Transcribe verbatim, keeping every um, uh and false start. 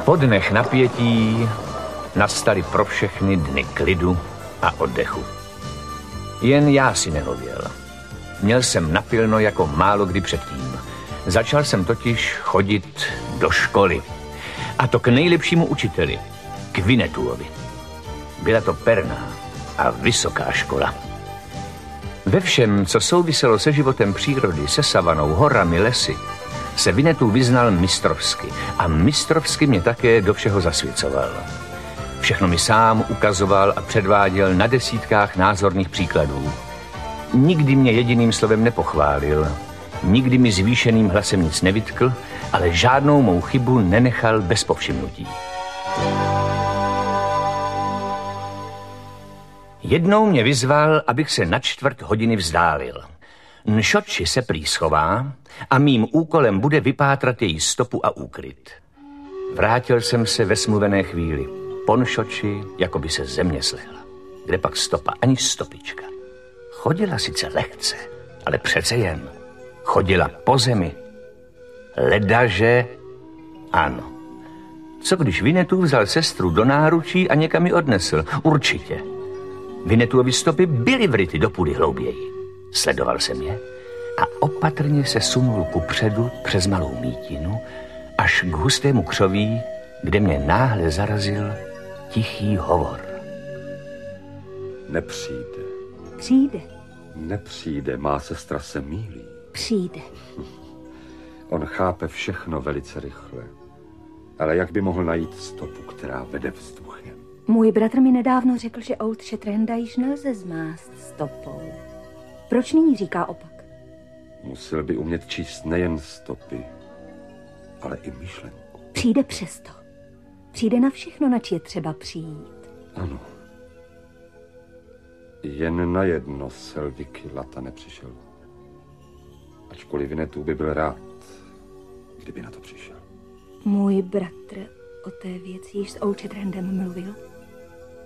Po dnech napětí nastaly pro všechny dny klidu a oddechu. Jen já si nehověl. Měl jsem napilno jako málo kdy předtím. Začal jsem totiž chodit do školy. A to k nejlepšímu učiteli, k Winnetuovi. Byla to perná a vysoká škola. Ve všem, co souviselo se životem přírody, se savanou, horami, lesy, se Winnetou vyznal mistrovsky a mistrovsky mě také do všeho zasvěcoval. Všechno mi sám ukazoval a předváděl na desítkách názorných příkladů. Nikdy mě jediným slovem nepochválil, nikdy mi zvýšeným hlasem nic nevytkl, ale žádnou mou chybu nenechal bez povšimnutí. Jednou mě vyzval, abych se na čtvrt hodiny vzdálil. Nšotči se prý schová a mým úkolem bude vypátrat její stopu a úkryt. Vrátil jsem se ve smluvené chvíli. Po Nšotči, jako by se země slehla. Kde pak stopa, ani stopička. Chodila sice lehce, ale přece jen. Chodila po zemi. Ledaže ano. Co když Winnetou vzal sestru do náručí a někam ji odnesl? Určitě. Winnetouovy stopy byly vryty do půdy hlouběji. Sledoval jsem je a opatrně se sunul kupředu přes malou mítinu až k hustému křoví, kde mě náhle zarazil tichý hovor. Nepřijde. Přijde. Nepřijde, má sestra se mýlí. Přijde. On chápe všechno velice rychle. Ale jak by mohl najít stopu, která vede vzduchem? Můj bratr mi nedávno řekl, že Old Shatterhanda již nelze zmást stopou. Proč nyní říká opak? Musel by umět číst nejen stopy, ale i myšlenku. Přijde přesto. Přijde na všechno, nač je třeba přijít. Ano. Jen na jedno Selviky Lata nepřišel. Ačkoliv Winnetou by byl rád, kdyby na to přišel. Můj bratr o té věci již s Old Shatterhandem mluvil?